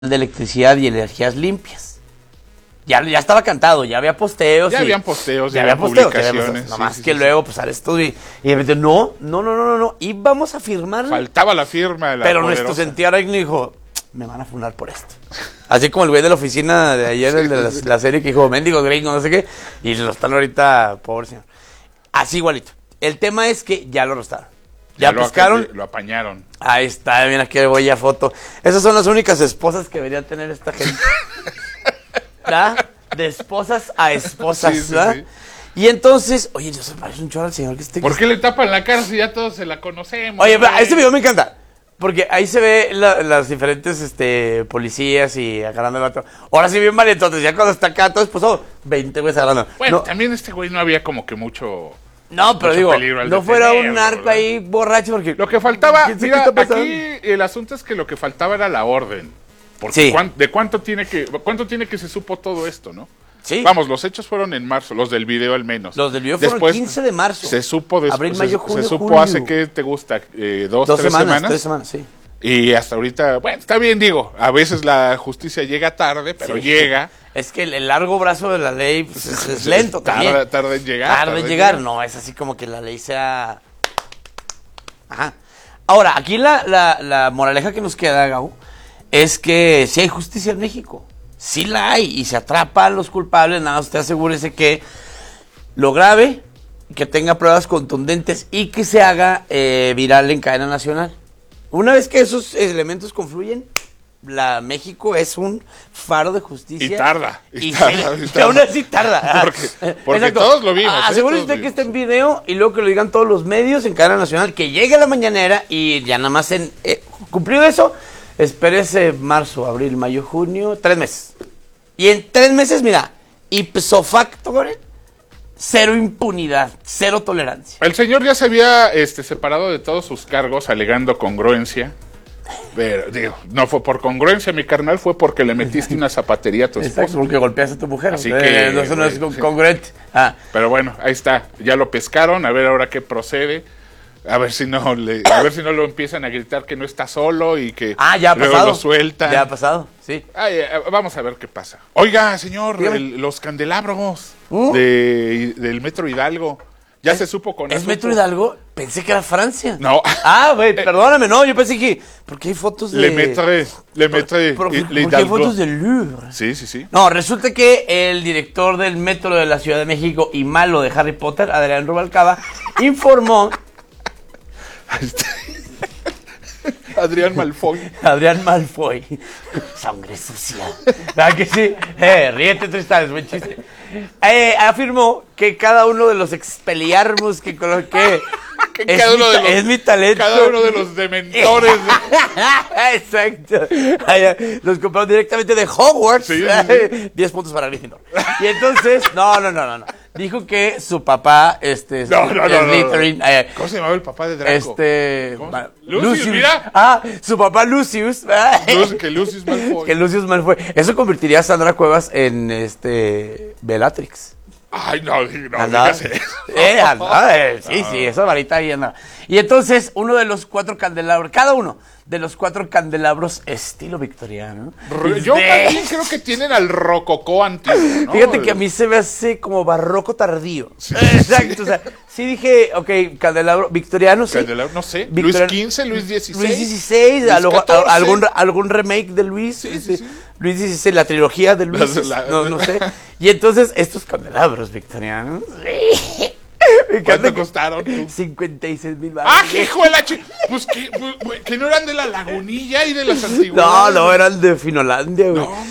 de Electricidad y Energías Limpias. Ya estaba cantado, ya había posteos. Ya habían posteos, ya había publicaciones. Nomás que luego, pues, sale esto y de repente, no. Íbamos a firmar. Faltaba la firma de la Pero poderosa. nuestro sentido dijo, me van a funar por esto. Así como el güey de la oficina de ayer, el de la serie que dijo, mendigo gringo, no sé qué. Y lo están ahorita, pobre señor. Así igualito. El tema es que ya lo arrestaron. Ya pescaron. Lo apañaron. Ahí está, mira qué bella foto. Esas son las únicas esposas que debería tener esta gente. ¿Verdad? De esposas a esposas, ¿verdad? Sí. Y entonces, oye, yo se parece un chorro al señor que esté. ¿Por qué le tapan la cara si ya todos se la conocemos? Oye, este video me encanta. Porque ahí se ve las diferentes policías y agarrando el vato. Ahora sí bien valientotes, ya cuando está acá todo esposado, 20 güeyes agarrando. Bueno, no, también este güey no había como que mucho. No, pero digo, no fuera un narco ahí borracho porque... Lo que faltaba, mira, aquí el asunto es que lo que faltaba era la orden. Porque sí. ¿de cuánto tiene que se supo todo esto, no? Sí. Vamos, los hechos fueron en marzo, los del video al menos. Los del video fueron el 15 de marzo. Se supo después. Abril, mayo, junio, se supo julio. hace, ¿qué te gusta? ¿Dos, tres semanas? 3 semanas, sí. Y hasta ahorita, bueno, está bien, digo, a veces la justicia llega tarde, pero sí, llega. Es que el largo brazo de la ley pues, es lento también. Tarda en llegar. Tarda en llegar, no, es así como que la ley sea... Ajá. Ahora, aquí la moraleja que nos queda, Gabo, es que sí hay justicia en México. Sí la hay y se atrapan los culpables, nada más usted asegúrese que lo grabe, que tenga pruebas contundentes y que se haga viral en cadena nacional. Una vez que esos elementos confluyen, México es un faro de justicia. Y tarda. Y aún así tarda. Porque todos lo vimos. Asegúrese usted que esté en video y luego que lo digan todos los medios en cadena nacional, que llegue a la mañanera y ya nada más cumplido eso, espérese marzo, abril, mayo, junio, 3 meses. Y en 3 meses, mira, ipso facto, cero impunidad, cero tolerancia. El señor ya se había separado de todos sus cargos alegando congruencia. Pero, digo, no fue por congruencia, mi carnal, fue porque le metiste una zapatería a tu esposa. Exacto, porque golpeaste a tu mujer. Así que eso no es congruente. Ah. Pero bueno, ahí está, ya lo pescaron, a ver ahora qué procede. A ver si no lo empiezan a gritar que no está solo y que ya luego pasado. Lo sueltan. Ya ha pasado, sí. Vamos a ver qué pasa. Oiga, señor, los candelabros del Metro Hidalgo. Ya se supo con eso. ¿Es Metro Hidalgo? Pensé que era Francia. No. Güey, perdóname, no, yo pensé que... Porque hay fotos de... Le Metre porque hay fotos del Louvre. Sí. No, resulta que el director del Metro de la Ciudad de México y malo de Harry Potter, Adrián Rubalcaba, informó... Adrián Malfoy. Sangre sucia. ¿Verdad que sí? Ríete, Tristán, es buen chiste. Afirmó que cada uno de los expelliarmus que coloqué es mi talento. Cada uno de los dementores. Exacto. Los compraron directamente de Hogwarts. Sí. 10 puntos para Gryffindor. Y entonces, no. Dijo que su papá, Slytherin. ¿Cómo se llamaba el papá de Draco? Lucius, mira. Su papá Lucius. Que Lucius Malfoy. Que Lucius Malfoy. Eso convertiría a Sandra Cuevas en Bellatrix. Ay, no digas eso. Sí, esa varita ahí anda. Y entonces, uno de los 4 candelabros, cada uno de los 4 candelabros estilo victoriano. Yo también creo que tienen al rococó antiguo, ¿no? Fíjate que a mí se me hace como barroco tardío. Sí. Exacto, o sea, sí dije, ok, candelabro victoriano, sí. Candelabro, no sé, Luis XV, Luis XVI. Luis XVI, algún remake de Luis. Sí. Luis XVI, la trilogía de Luis, no sé. Y entonces, estos candelabros victorianos... ¿Cuánto costaron? 56,000 baros. ¡Ah, qué hijo de la Pues que no eran de la Lagunilla y de las antiguas. No, eran de Finolandia, güey. No,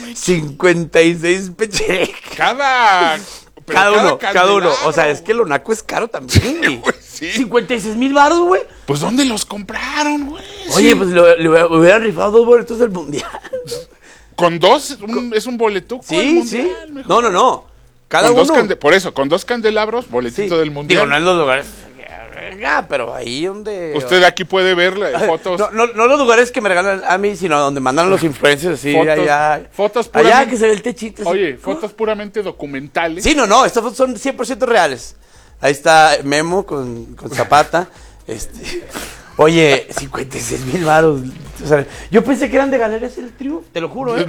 56 pecherecas. Cada uno. O sea, es que lo naco es caro también, güey. Sí. 56,000 baros, güey. Pues ¿dónde los compraron, güey? Oye, pues le hubieran rifado 2 boletos del mundial. ¿Con 2? ¿Es un boletuco? Sí. No. Cada uno. Por eso, con 2 candelabros, boletito del mundial. Digo, no en los lugares. Pero ahí donde. Usted aquí puede ver fotos. No los lugares que me regalan a mí, sino donde mandan los influencers, sí, allá. Fotos puramente. Allá que se ve el techito. Oye, fotos puramente documentales. Sí, estas fotos son 100% reales. Ahí está Memo con Zapata. Oye, 56,000 varos. O sea, yo pensé que eran de Galerías El Triunfo, te lo juro, ¿eh?